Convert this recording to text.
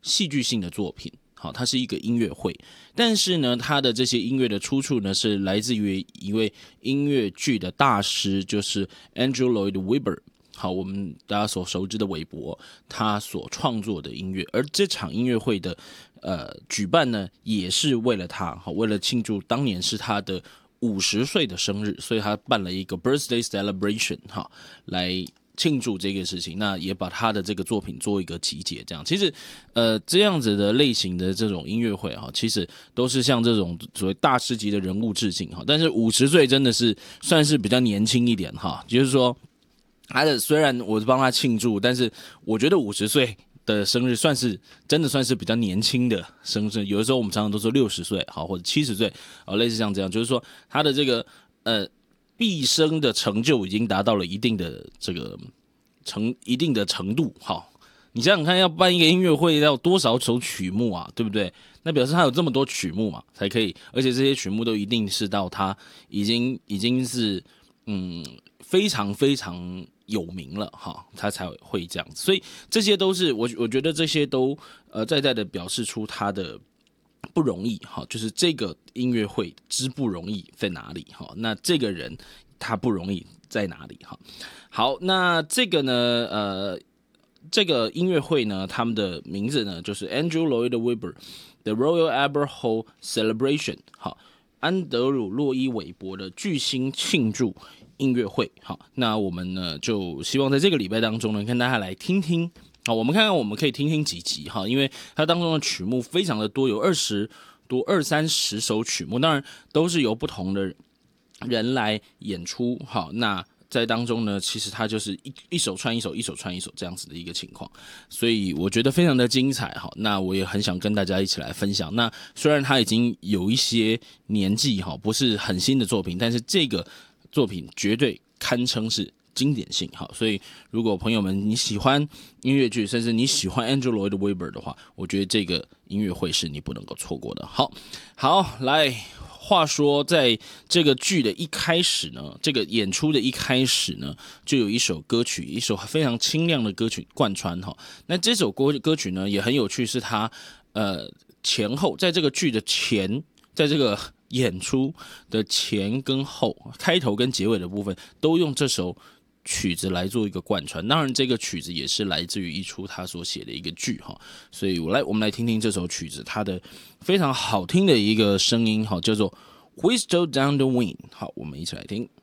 戏剧性的作品。好，它是一个音乐会，但是呢，它的这些音乐的出处呢，是来自于一位音乐剧的大师，就是 Andrew Lloyd Webber。好，我们大家所熟知的韦伯，他所创作的音乐，而这场音乐会的举办呢，也是为了他，好，为了庆祝当年是他的50岁的生日，所以他办了一个 birthday celebration， 哈，来庆祝这个事情，那也把他的这个作品做一个集结，这样其实这样子的类型的这种音乐会哈，其实都是向这种所谓大师级的人物致敬哈，但是50岁真的是算是比较年轻一点哈，就是说他的虽然我帮他庆祝，但是我觉得50岁的生日真的算是比较年轻的生日，有的时候我们常常都说60岁好或者70岁类似像这样，就是说他的这个毕生的成就已经达到了一定的这个一定的程度，好，你想想看，要办一个音乐会要多少首曲目啊，对不对？那表示他有这么多曲目嘛，才可以，而且这些曲目都一定是到他已经是非常非常有名了哈，他才会这样子。所以这些都是我觉得这些都在的表示出他的不容易哈，就是这个音乐会之不容易在哪里哈？那这个人他不容易在哪里哈？好，那这个呢这个音乐会呢，他们的名字呢就是 Andrew Lloyd Webber The Royal Albert Hall Celebration， 好，安德鲁·洛伊·韦伯的巨星庆祝音乐会。好，那我们呢就希望在这个礼拜当中呢，跟大家来听听。好，我们看看我们可以听听几集哈，因为它当中的曲目非常的多，有20-30首曲目，当然都是由不同的人来演出。好，那在当中呢，其实它就是一首串一首，一首串一首这样子的一个情况，所以我觉得非常的精彩哈。那我也很想跟大家一起来分享。那虽然它已经有一些年纪哈，不是很新的作品，但是这个作品绝对堪称是经典性好，所以如果朋友们你喜欢音乐剧，甚至你喜欢 Andrew Lloyd Webber 的话，我觉得这个音乐会是你不能够错过的。好，来。话说，在这个剧的一开始呢，这个演出的一开始呢，就有一首歌曲，一首非常清亮的歌曲贯穿哈。那这首歌曲呢也很有趣，是它前后在这个剧的前，在这个演出的前跟后，开头跟结尾的部分都用这首曲子来做一个贯穿，当然这个曲子也是来自于一出他所写的一个剧哈，所以我们来听听这首曲子，它的非常好听的一个声音哈，叫做 Whistle Down the Wind。好，我们一起来听。